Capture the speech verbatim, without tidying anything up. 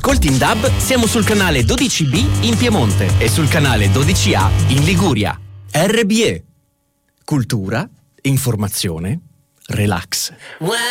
ascolti in D A B, siamo sul canale dodici B in Piemonte e sul canale dodici A in Liguria. R B E. Cultura, informazione, relax.